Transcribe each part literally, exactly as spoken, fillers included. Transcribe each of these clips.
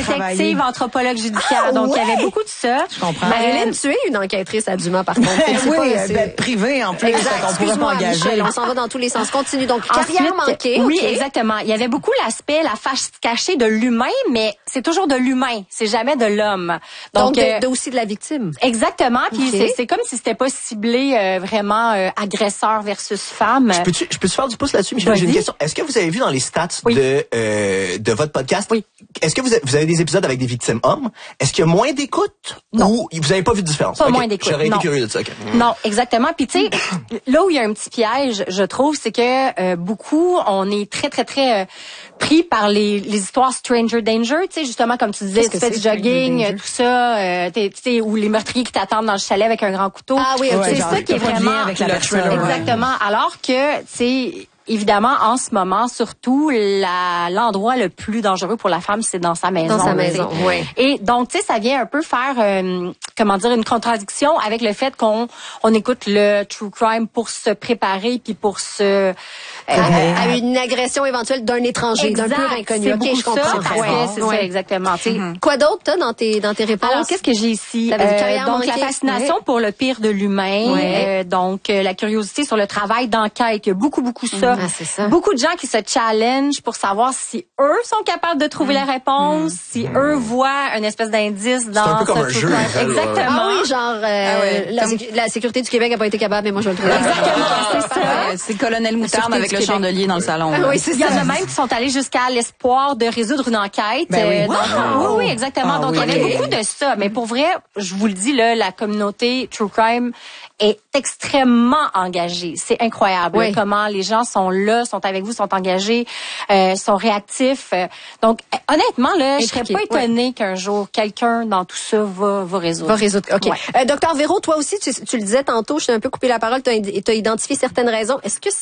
détective, anthropologue judiciaire. Ah, donc, ouais. il y avait beaucoup de ça. Je comprends. Marilyn, tu es une enquêtrice à Dumas, par contre. oui, pas, ben, privée, en plus. Exact. On pourrait pas engager. Michel, on s'en va dans tous les sens. Continue. Donc, carrière manquée. Oui, okay. exactement. Il y avait beaucoup l'aspect, la face cachée de l'humain, mais c'est toujours de l'humain. C'est jamais de l'homme. Donc, donc de, de aussi de la victime. Exactement. Puis okay. c'est, c'est comme si c'était pas ciblé euh, vraiment euh, agresseur versus femme. Je peux-tu, je peux-tu faire du pouce là-dessus, Michel? J'ai une question. Est-ce que vous avez vu dans les stats oui. de euh, de votre podcast? Oui. Est-ce que vous avez, vous avez des épisodes avec des victimes hommes? Est-ce qu'il y a moins d'écoute? Non. Ou vous avez pas vu de différence? Pas okay. moins d'écoute. J'aurais été non. curieux de ça. Okay. Non, exactement. Puis tu sais, là où il y a un petit piège, je trouve, c'est que euh, beaucoup, on est très très très euh, pris par les les histoires Stranger Danger, tu sais, justement comme tu disais, tu fais du jogging, tout ça, euh, tu sais, ou les meurtriers qui t'attendent dans le chalet avec un grand couteau. Ah oui, okay. c'est ça qui est vraiment avec la personne. Exactement. Ouais. Alors que, tu sais, évidemment, en ce moment, surtout, la, l'endroit le plus dangereux pour la femme, c'est dans sa maison. Dans sa maison, oui. Et donc, tu sais, ça vient un peu faire, euh, comment dire, une contradiction avec le fait qu'on on écoute le true crime pour se préparer puis pour se... Euh, à, à une agression éventuelle d'un étranger, exact, d'un pur inconnu. C'est OK, je comprends. Ça, parce ouais, que c'est ouais. ça, exactement. Mm-hmm. Quoi d'autre, t'as, dans tes, dans tes réponses? Alors, qu'est-ce que j'ai ici? Euh, donc, la fascination ouais. pour le pire de l'humain. Ouais. Euh, donc, euh, la curiosité sur le travail d'enquête. Il y a beaucoup, beaucoup ça. Ah, c'est ça. Beaucoup de gens qui se challenge pour savoir si eux sont capables de trouver mmh. la réponse, mmh. si mmh. eux voient une espèce d'indice dans c'est un peu comme un jeu. Exactement. Ah oui, genre, euh, ah ouais. la, comme... la sécurité du Québec n'a pas été capable, mais moi je vais le trouver. Exactement, c'est ça. Ouais, c'est Colonel Moutarde avec le Québec. Chandelier dans le salon. Ah, oui, c'est il y en a même qui sont allés jusqu'à l'espoir de résoudre une enquête. Ben oui. Euh, donc, wow. Oui, oui, exactement. Ah, donc, oui. il y avait beaucoup de ça. Mais pour vrai, je vous le dis, là, la communauté True Crime est extrêmement engagée. C'est incroyable oui. comment les gens sont là, sont avec vous, sont engagés, euh, sont réactifs. Donc, honnêtement, là, je serais pas étonnée ouais. qu'un jour, quelqu'un dans tout ça va, va résoudre. Va résoudre, OK. Ouais. Euh, Docteur Véro, toi aussi, tu, tu le disais tantôt, je t'ai un peu coupé la parole, tu as identifié certaines raisons. Est-ce que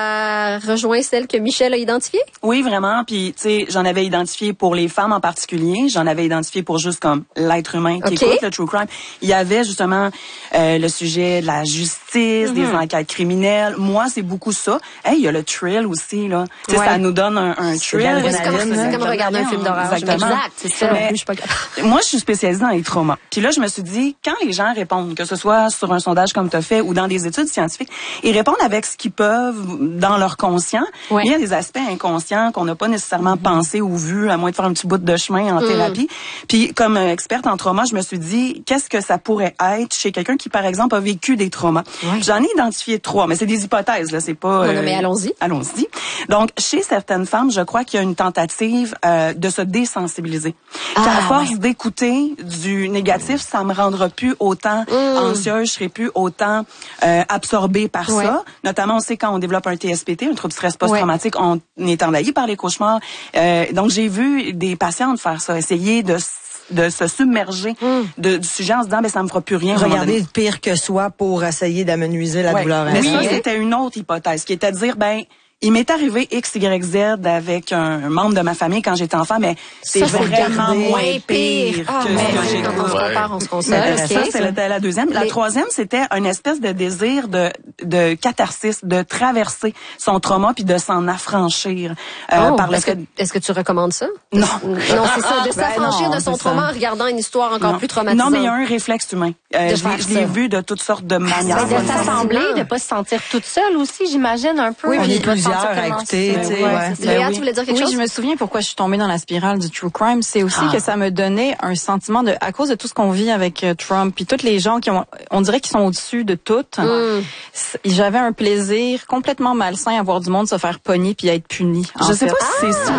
ça rejoint celle que Michel a identifiée? Oui, vraiment. Puis, tu sais, j'en avais identifié pour les femmes en particulier. J'en avais identifié pour juste comme l'être humain qui okay. écoute le true crime. Il y avait justement euh, le sujet de la justice, mm-hmm. des enquêtes criminelles. Moi, c'est beaucoup ça. Hey, il y a le thrill aussi, là. Tu sais, ouais. ça nous donne un, un thrill. C'est comme, c'est comme regarder un film d'horreur. Exactement. Exact, c'est ça. Mais, je suis pas moi, je suis spécialisée dans les traumas. Puis là, je me suis dit, quand les gens répondent, que ce soit sur un sondage comme tu as fait ou dans des études scientifiques, ils répondent avec ce qu'ils peuvent dans leur conscient. Ouais. Il y a des aspects inconscients qu'on n'a pas nécessairement mm-hmm. pensé ou vu, à moins de faire un petit bout de chemin en mm. thérapie. Puis, comme experte en trauma, je me suis dit, qu'est-ce que ça pourrait être chez quelqu'un qui, par exemple, a vécu des traumas? Ouais. J'en ai identifié trois, mais c'est des hypothèses, là, c'est pas... Non, non, mais allons-y. Allons-y. Donc, chez certaines femmes, je crois qu'il y a une tentative euh, de se désensibiliser. Ah, qu'à force ouais. d'écouter du négatif, ça me rendra plus autant mmh. anxieuse, je serai plus autant euh, absorbée par ouais. ça. Notamment, on sait quand on développe un T S P T, un trouble stress post-traumatique, ouais. on est envahi par les cauchemars. Euh, donc, j'ai vu des patientes faire ça, essayer de de se submerger mm. de, du sujet en se disant, ben ça me fera plus rien. Regarder pire que soi pour essayer d'amenuiser la ouais. douleur. Mais oui, ça, c'était une autre hypothèse, qui était de dire, ben il m'est arrivé X, Y, Z avec un membre de ma famille quand j'étais enfant, mais c'est ça, vraiment moins pire ah, que ce que j'ai quand on se compare, on se console. Okay, ça, c'était la deuxième. Les... La troisième, c'était une espèce de désir de, de catharsis, de traverser son trauma puis de s'en affranchir. Euh, oh, par le est-ce, fait... que, est-ce que tu recommandes ça? Non. Non, c'est ça, de s'affranchir ben non, de son trauma ça. En regardant une histoire encore non. plus traumatisante. Non, mais il y a un réflexe humain. Euh, je, je l'ai vu de toutes sortes de manières. Mais de s'assembler, de pas se sentir toute seule aussi, j'imagine, un peu. Oui, on est plusieurs à écouter. Ouais, ouais. Léa, oui. tu voulais dire quelque oui, chose? Oui, je me souviens pourquoi je suis tombée dans la spirale du true crime. C'est aussi ah. que ça me donnait un sentiment de, à cause de tout ce qu'on vit avec uh, Trump, puis toutes les gens qui ont, on dirait qu'ils sont au-dessus de tout. Mm. J'avais un plaisir complètement malsain à voir du monde se faire pogner puis être puni. Je sais fait. pas si c'est ça.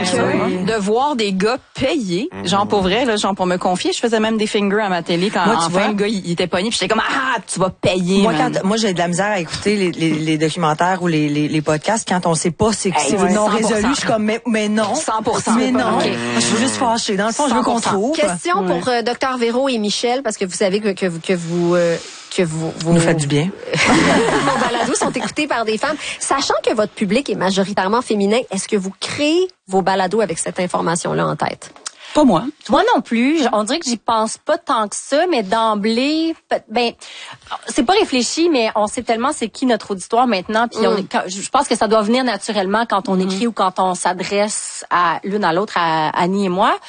Ah, de voir des gars payés, mm. genre pour vrai, là, genre pour me confier, je faisais même des fingers à ma télé quand moi, enfin vois, le gars il, il était pogné, puis j'étais comme ah tu vas payer. Moi, quand, moi j'ai de la misère à écouter les, les, les documentaires ou les, les, les podcasts quand on sait pas c'est hey, c'est ouais, non résolu. Je suis comme mais, mais non. cent pour cent Mais non. Okay. Je suis juste fâchée. Dans le fond, je veux qu'on trouve. Question ouais. pour euh, Docteur Véro et Michel parce que vous savez que que, que vous euh, que vous, vous nous faites du bien. Vos balados sont écoutés par des femmes. Sachant que votre public est majoritairement féminin, est-ce que vous créez vos balados avec cette information-là en tête? Pas moi. Moi non plus. On dirait que j'y pense pas tant que ça, mais d'emblée, ben, c'est pas réfléchi, mais on sait tellement c'est qui notre auditoire maintenant. Puis mm. on est, quand, je pense que ça doit venir naturellement quand on mm. écrit ou quand on s'adresse à l'une à l'autre, à Annie et moi.